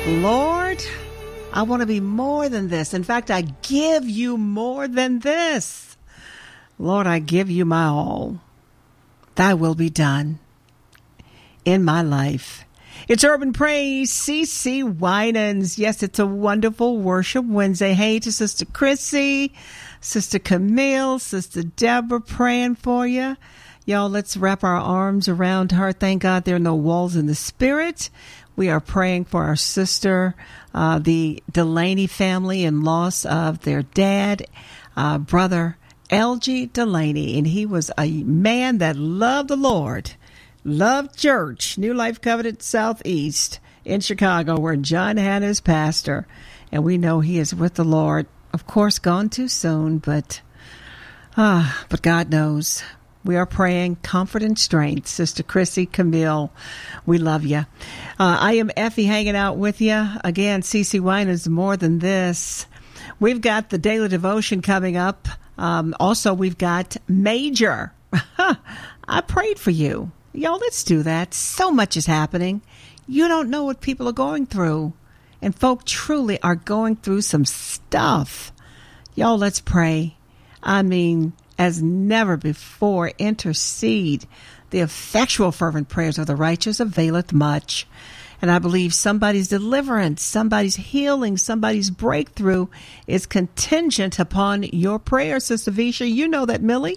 Lord, I want to be more than this. In fact, I give you more than this. Lord, I give you my all. Thy will be done in my life. It's Urban Praise, CeCe Winans. Yes, it's a wonderful worship Wednesday. Hey to Sister Chrissy, Sister Camille, Sister Deborah praying for you. Y'all, let's wrap our arms around her. Thank God there are no walls in the spirit. We are praying for our sister, the Delaney family, and loss of their dad, brother L.G. Delaney. And he was a man that loved the Lord, loved church, New Life Covenant Southeast in Chicago, where John Hanna is pastor. And we know he is with the Lord. Of course, gone too soon, but God knows. We are praying comfort and strength. Sister Chrissy, Camille, we love you. I am Effie hanging out with you. Again, CeCe Winans, more than this. We've got the daily devotion coming up. Also, we've got Major. I prayed for you. Y'all, let's do that. So much is happening. You don't know what people are going through. And folk truly are going through some stuff. Y'all, let's pray. I mean, as never before, intercede. The effectual fervent prayers of the righteous availeth much. And I believe somebody's deliverance, somebody's healing, somebody's breakthrough is contingent upon your prayer, Sister Visha. You know that, Millie.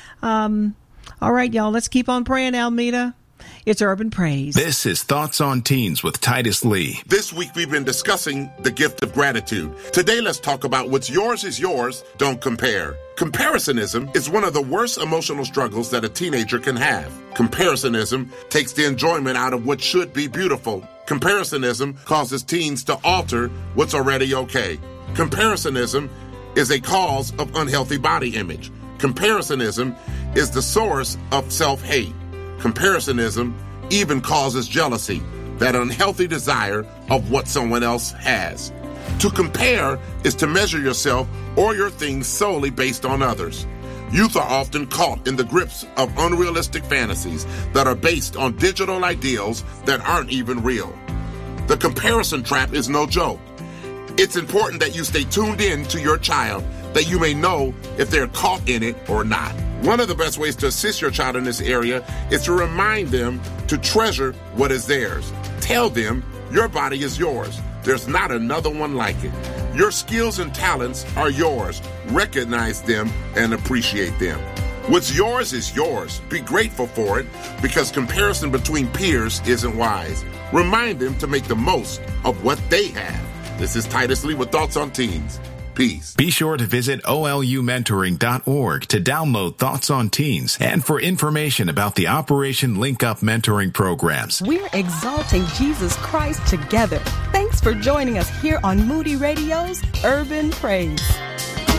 All right, y'all, let's keep on praying, Almeda. It's Urban Praise. This is Thoughts on Teens with Titus Lee. This week we've been discussing the gift of gratitude. Today let's talk about what's yours is yours, don't compare. Comparisоnism is one of the worst emotional struggles that a teenager can have. Comparisоnism takes the enjoyment out of what should be beautiful. Comparisоnism causes teens to alter what's already okay. Comparisоnism is a cause of unhealthy body image. Comparisоnism is the source of self-hate. Comparisоnism even causes jealousy, that unhealthy desire of what someone else has. To compare is to measure yourself or your things solely based on others. Youth are often caught in the grips of unrealistic fantasies that are based on digital ideals that aren't even real. The comparison trap is no joke. It's important that you stay tuned in to your child, that you may know if they're caught in it or not. One of the best ways to assist your child in this area is to remind them to treasure what is theirs. Tell them your body is yours. There's not another one like it. Your skills and talents are yours. Recognize them and appreciate them. What's yours is yours. Be grateful for it, because comparison between peers isn't wise. Remind them to make the most of what they have. This is Titus Lee with Thoughts on Teens. Peace. Be sure to visit olumentoring.org to download Thoughts on Teens and for information about the Operation Link Up mentoring programs. We're exalting Jesus Christ together. Thanks for joining us here on Moody Radio's Urban Praise.